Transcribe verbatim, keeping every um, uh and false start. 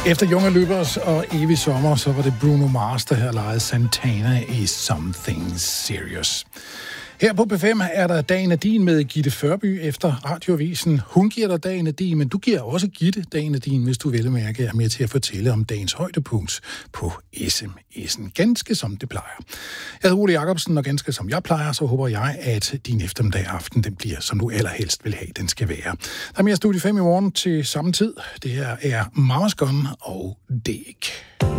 Efter Junge Løbers og Evig Sommer, så var det Bruno Mars, der her lejede Santana i Something Serious. Her på P fem er der Dagen er din med Gitte Førby efter Radioavisen. Hun giver dig Dagen er din, men du giver også Gitte Dagen er din, hvis du vel mærke er med til at fortælle om dagens højdepunkt på sms'en. Ganske som det plejer. Jeg hedder Ole Jacobsen, og ganske som jeg plejer, så håber jeg, at din eftermiddag aften, den bliver, som du allerhelst vil have, den skal være. Der er mere Studie fem i morgen til samme tid. Det her er Mamas Gun og Dæk.